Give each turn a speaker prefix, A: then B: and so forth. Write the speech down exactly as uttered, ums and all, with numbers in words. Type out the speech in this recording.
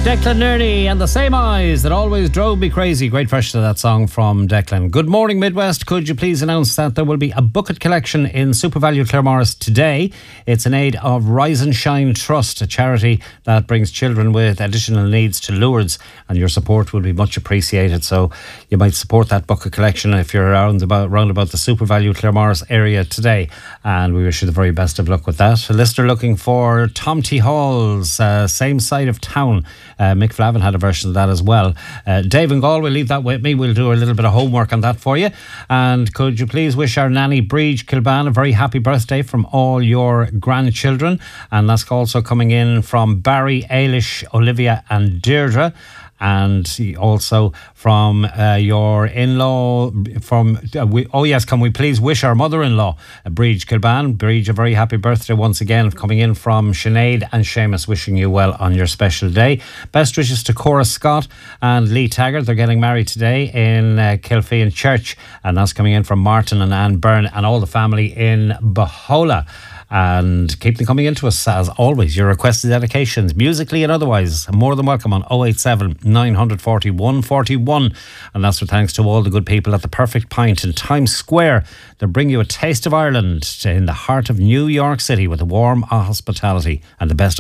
A: Declan Nerney and the Same Eyes That Always Drove Me Crazy. Great fresh to that song from Declan. Good morning, Midwest. Could you please announce that there will be a bucket collection in SuperValu Claremorris today? It's in aid of Rise and Shine Trust, a charity that brings children with additional needs to Lourdes, and your support will be much appreciated. So you might support that bucket collection if you're around about, around about the SuperValu Claremorris area today, and we wish you the very best of luck with that. A listener looking for Tom T. Hall's uh, Same Side of Town. Uh, Mick Flavin had a version of that as well. Uh, Dave and Galway, leave that with me. We'll do a little bit of homework on that for you. And could you please wish our nanny Breege Kilban a very happy birthday from all your grandchildren. And that's also coming in from Barry, Ailish, Olivia and Deirdre. And also from uh, your in-law from uh, we, oh yes can we please wish our mother-in-law uh, Breege Kilban. Breege, a very happy birthday once again, coming in from Sinead and Seamus, wishing you well on your special day. Best wishes to Cora Scott and Lee Taggart. They're getting married today in uh, Kilfean Church, and that's coming in from Martin and Anne Byrne and all the family in Bahola. And keep them coming into us as always. Your requested dedications, musically and otherwise, more than welcome on oh eight seven, nine four oh, one four one. And that's with thanks to all the good people at the Perfect Pint in Times Square. They'll bring you a taste of Ireland in the heart of New York City with a warm hospitality and the best